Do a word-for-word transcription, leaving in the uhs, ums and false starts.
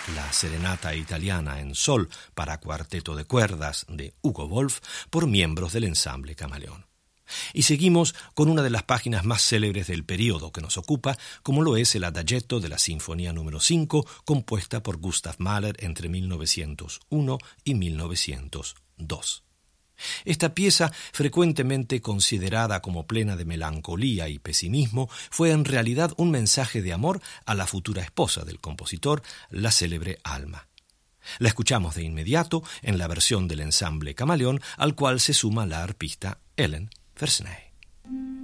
la serenata italiana en sol para cuarteto de cuerdas de Hugo Wolf por miembros del ensamble Camaleón. Y seguimos con una de las páginas más célebres del periodo que nos ocupa, como lo es el adagietto de la Sinfonía número cinco, compuesta por Gustav Mahler entre mil novecientos uno y mil novecientos dos. Esta pieza, frecuentemente considerada como plena de melancolía y pesimismo, fue en realidad un mensaje de amor a la futura esposa del compositor, la célebre Alma. La escuchamos de inmediato en la versión del ensamble Camaleón, al cual se suma la arpista Ellen Versenay.